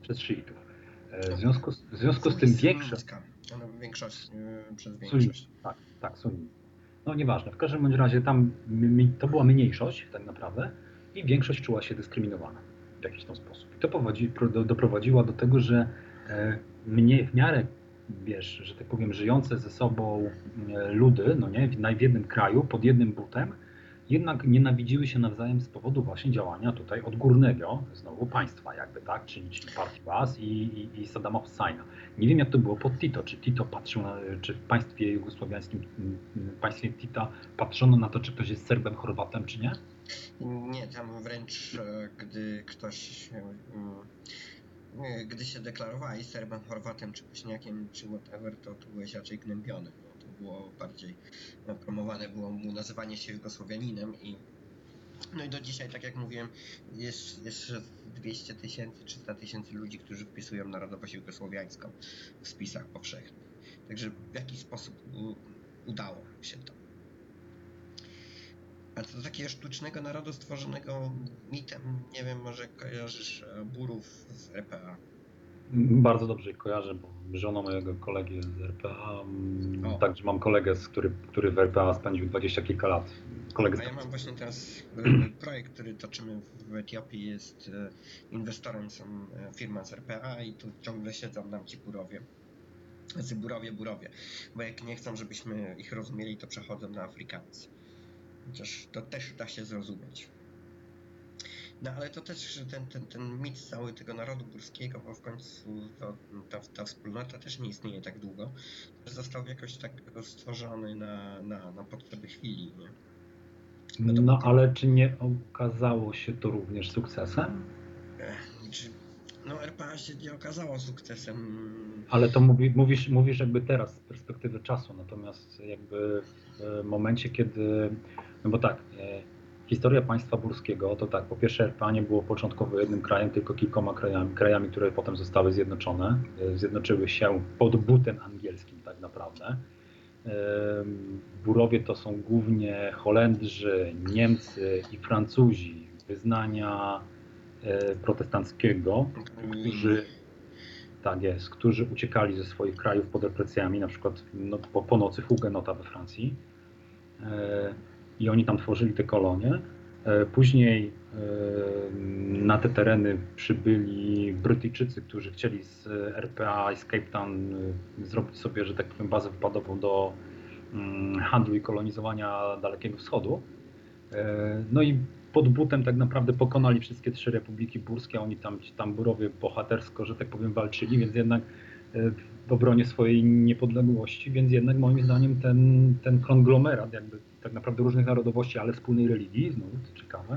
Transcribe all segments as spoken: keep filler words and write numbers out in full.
przez szyitów. W związku z, w związku z tym większość... Większość, przez większość. Sunni, tak, tak, sunni. No nieważne, w każdym bądź razie tam to była mniejszość tak naprawdę i większość czuła się dyskryminowana w jakiś tam sposób. I to powodzi, doprowadziło do tego, że mnie w miarę, wiesz, że tak powiem, żyjące ze sobą ludy, no nie, w jednym kraju, pod jednym butem, jednak nienawidziły się nawzajem z powodu właśnie działania tutaj odgórnego znowu państwa jakby, tak, czyli, czyli partii Baas i, i, i Saddama Husseina. Nie wiem jak to było pod Tito, czy Tito patrzył na, czy w państwie jugosłowiańskim, w państwie Tita patrzono na to, czy ktoś jest Serbem, Chorwatem, czy nie? Nie, tam wręcz gdy ktoś, gdy się deklarowali Serbem, Chorwatem, czy Bośniakiem, czy whatever, to, to byłeś raczej gnębiony. No, to było bardziej promowane, było mu nazywanie się Jugosłowianinem i no i do dzisiaj, tak jak mówiłem, jest jeszcze dwieście tysięcy, trzysta tysięcy ludzi, którzy wpisują narodowość jugosłowiańską w spisach powszechnych. Także w jakiś sposób udało się to. A co do takiego sztucznego narodu stworzonego mitem, nie wiem, może kojarzysz Burów z R P A? Bardzo dobrze ich kojarzę, bo żona mojego kolegi jest z R P A, o. Także mam kolegę, który, który w R P A spędził dwadzieścia kilka lat. Kolegę A ja mam właśnie teraz projekt, który toczymy w Etiopii, jest inwestorem, są firma z R P A i tu ciągle siedzą nam ci Burowie. Znaczy Burowie, Burowie, bo jak nie chcą, żebyśmy ich rozumieli, to przechodzą na Afrykańcy. Chociaż to też da się zrozumieć. No ale to też, że ten, ten, ten mit cały tego narodu burskiego, bo w końcu to, ta, ta wspólnota też nie istnieje tak długo, że został jakoś tak stworzony na, na, na potrzeby chwili, nie? No, no ale czy nie okazało się to również sukcesem? Czy, no R P A się nie okazało sukcesem. Ale to mówi, mówisz, mówisz jakby teraz z perspektywy czasu, natomiast jakby w momencie, kiedy, no bo tak, historia państwa burskiego to tak, po pierwsze R P A nie było początkowo jednym krajem, tylko kilkoma krajami, krajami, które potem zostały zjednoczone, zjednoczyły się pod butem angielskim tak naprawdę. Burowie to są głównie Holendrzy, Niemcy i Francuzi wyznania protestanckiego, którzy, tak jest, którzy uciekali ze swoich krajów pod represjami, na przykład no, po, po nocy Hugenota we Francji. I oni tam tworzyli te kolonie. Później na te tereny przybyli Brytyjczycy, którzy chcieli z R P A i z Cape Town zrobić sobie, że tak powiem, bazę wypadową do handlu i kolonizowania Dalekiego Wschodu. No i pod butem tak naprawdę pokonali wszystkie trzy republiki burskie, oni tam, tam Burowie bohatersko, że tak powiem, walczyli, więc jednak w obronie swojej niepodległości, więc jednak moim zdaniem ten, ten konglomerat jakby tak naprawdę różnych narodowości, ale wspólnej religii, znowu to ciekawe,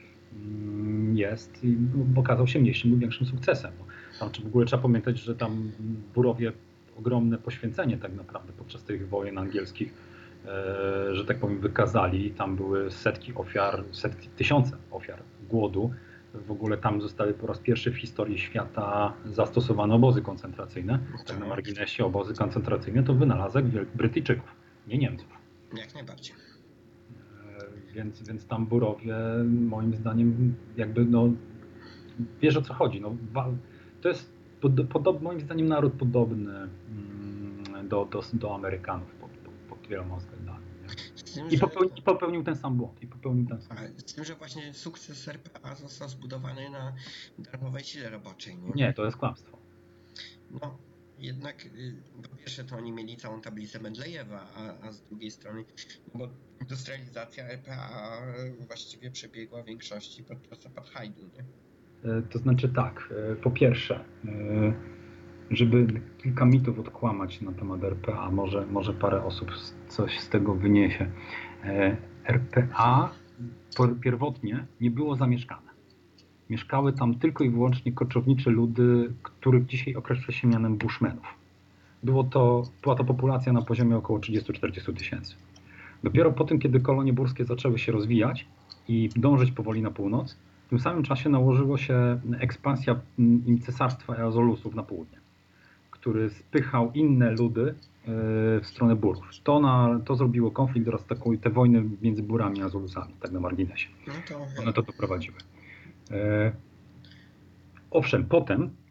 jest i okazał się mniejszym lub większym sukcesem. Tam w ogóle trzeba pamiętać, że tam Burowie ogromne poświęcenie tak naprawdę podczas tych wojen angielskich, że tak powiem, wykazali. Tam były setki ofiar, setki, tysiące ofiar głodu. W ogóle tam zostały po raz pierwszy w historii świata zastosowane obozy koncentracyjne. Tak na marginesie, obozy koncentracyjne to wynalazek Brytyjczyków, nie Niemców. Jak najbardziej. Więc, więc tam Burowie moim zdaniem jakby no wiesz o co chodzi. No, to jest pod, pod, moim zdaniem naród podobny do, do, do Amerykanów pod, pod, pod wieloma względami. Tym, I, popełnił, że... I popełnił ten sam błąd. I popełnił ten sam błąd. Z tym, że właśnie sukces R P A został zbudowany na darmowej sile roboczej. Nie, nie to jest kłamstwo. No, jednak po pierwsze to oni mieli całą tablicę Mendelejewa, a, a z drugiej strony, bo industrializacja R P A właściwie przebiegła w większości podczas apartheidu, nie? To znaczy tak, po pierwsze, żeby kilka mitów odkłamać na temat R P A, może, może parę osób coś z tego wyniesie. R P A pierwotnie nie było zamieszkane. Mieszkały tam tylko i wyłącznie koczownicze ludy, których dzisiaj określa się mianem Bushmenów. Było to, była to populacja na poziomie około trzydzieści do czterdziestu tysięcy. Dopiero po tym, kiedy kolonie burskie zaczęły się rozwijać i dążyć powoli na północ, w tym samym czasie nałożyło się ekspansja cesarstwa Eazolusów na południe, który spychał inne ludy w stronę Burów. To, na, to zrobiło konflikt oraz taką, te wojny między Burami a Azolusami, tak na marginesie. No to... One to doprowadziły. Owszem, potem